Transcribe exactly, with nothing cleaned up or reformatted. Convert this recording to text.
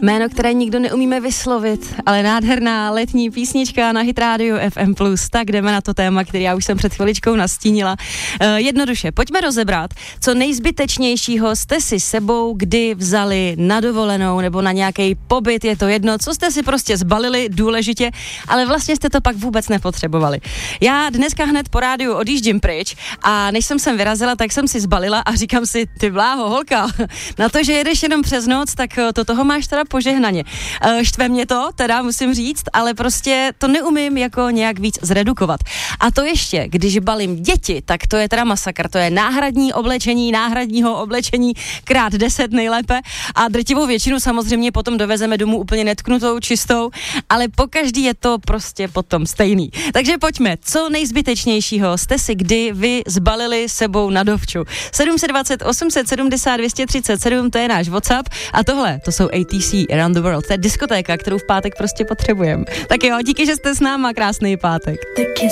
Jméno, které nikdo neumíme vyslovit, ale nádherná letní písnička na Hit Radio F M plus. Tak jdeme na to téma, který já už jsem před chviličkou nastínila. Uh, jednoduše, pojďme rozebrat, co nejzbytečnějšího jste si sebou kdy vzali na dovolenou nebo na nějaký pobyt, je to jedno, co jste si prostě zbalili důležitě, ale vlastně jste to pak vůbec nepotřebovali. Já dneska hned po rádiu odjíždím pryč a než jsem sem vyrazila, tak jsem si zbalila a říkám si, ty bláho, holka, na to, že jedeš jenom přes noc, tak to toho máš teda požehnaně. E, štve mě to, teda musím říct, ale prostě to neumím jako nějak víc zredukovat. A to ještě, když balím děti, tak to je teda masakr, to je náhradní oblečení, náhradního oblečení krát deset nejlépe a drtivou většinu samozřejmě potom dovezeme domů úplně netknutou, čistou, ale pokaždý je to prostě potom stejný. Takže pojďme, co nejzbytečnějšího jste si kdy vy zbalili sebou na dovču. sedm set dvacet, osm set sedmdesát, dvě stě třicet sedm, to je náš WhatsApp a tohle, to jsou A T C Around the World, to je diskotéka, kterou v pátek prostě potřebujeme. Tak jo, díky, že jste s náma, krásný pátek.